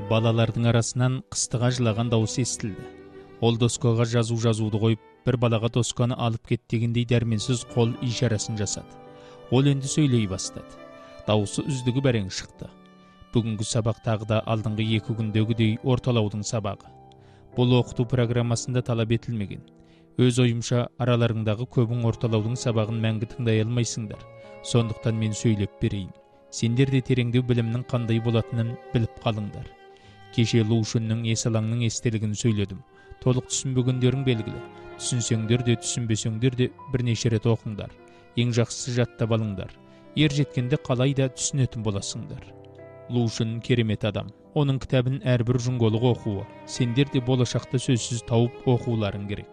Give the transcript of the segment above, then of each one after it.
Балалардың арасынан қыстыға жылаған дауыс естілді. Ол доскаға жазуды қойып, бір балаға досканы алып кет дегендей дәрменсіз қол ишарасын жасады. Ол енді сөйлей бастады. Дауысы үздігі бәрең шықты. Бүгінгі сабақ тағы да алдыңғы 2 күндегідей орталаудың сабағы. Бұл оқыту программасында талап етілмеген. Өз ойымша араларыңдағы көбің орталаудың сабағын мәңгі тыңдай алмайсыңдар. Сондықтан мен сөйлеп берейін. Сендер де тереңдеу білімнің қандай болатынын біліп қалыңдар. Кеше Лушиннің Есалаңның естелігін сөйледім. Толық түсінбегендерің белгілі. Түсінсеңдер де түсінбесеңдер де бірнеше рет оқыңдар. Ең жақсысы жаттап алыңдар. Ер жеткенде қалай да түсінетін боласыңдар. Лушин керемет адам. Оның кітабын әрбір жұңголық оқуы. Сендер де болашақта сөзсіз тауып оқуларың керек.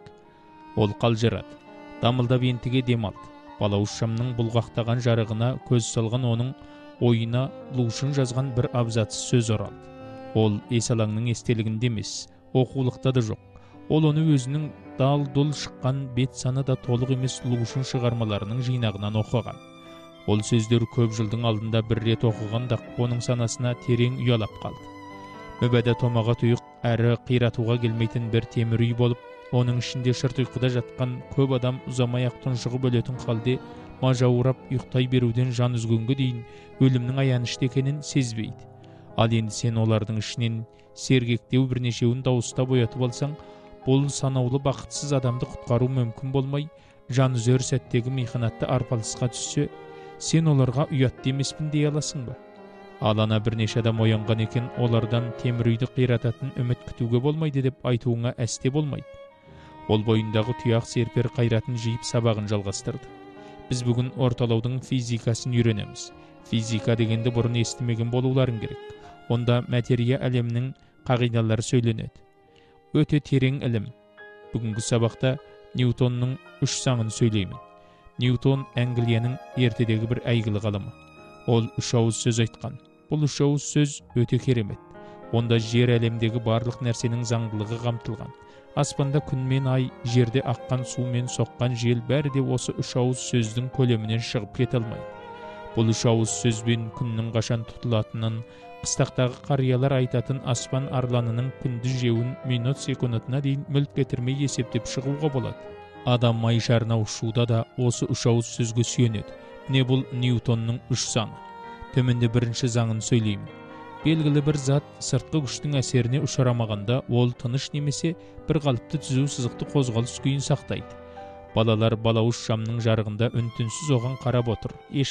Ол қалжырады. Дамылдап ентіге демалды. Балауыз шамның бұлғақтаған жарығына көз салған оның ойына Лушин жазған бір абзац сөз оралды. Ол Есалаңның естелігінде емес, оқулықта да жоқ. Ол оны өзінің дал-дұл шыққан бет саны да толық емес Лушин шығармаларының жинағынан оқыған. Ол сөздер көп жылдың алдында бір рет оқығанда оның санасына терең ұялап қалды. Мүбәдә томаға тұйық әрі қиратуға келмейтін бір темір үй болып, оның ішінде шырт ұйқыда жатқан көп адам ұзамай-ақ тұншығып өлетін халде мажаурап ұйықтай беруден жан үзгенге дейін өлімнің аянышты екенін сезбейді. Ал енді сен олардың ішінен сергектеу бірнешеуін дауыстап оятып алсаң, бұл санаулы бақытсыз адамды құтқару мүмкін болмай, жан үзер сәттегі михнатты арпалысқа түссе, сен оларға ұятты емеспін дей аласың ба? Ал ана бірнеше адам оянған екен, олардан темір үйді қирататын үміт күтуге болмайды деп айтуыңа әсте болмайды. Ол бойындағы тұяқ серпер қайратын жиып сабағын жалғастырды. Біз бүгін орталаудың физикасын үйренеміз. Физика дегенді бұрын естімеген болуларың керек. Онда материя әлемінің қағидалары сөйленеді. Өте терең ілім. Бүгінгі сабақта Ньютонның 3 заңын сөйлеймін. Ньютон Англияның ертедегі бір әйгілі ғалымы. Ол 3 ауыз сөз айтқан. Бұл 3 ауыз сөз өте керемет. Онда жер әлемдегі барлық нәрсенің заңдылығы қамтылған. Аспанда күн мен ай, жерде аққан су мен соққан жел бәрі де осы 3 ауыз сөздің көлемінен шығып кете алмайды. Бұл 3 ауыз сөзбен күннің қашан тұтылатынын, қыстақтағы қариялар айтатын аспан арланының күнді жеуін минут секундына дейін мүлт кетірмей есептеп шығуға болады. Адам ай шарына ұшуда да осы 3 ауыз сөзге сүйенеді. Не бұл Ньютонның 3 заңы. Төменде бірінші заңын сөйлеймін. Белгілі бір зат сыртқы күштің әсеріне ұшырамағанда, ол тыныш немесе бір қалыпты түзу сызықты қозғалыс күйін сақтайды. Балалар балауыз шамның жарығында үн-түнсіз оған қарап отыр.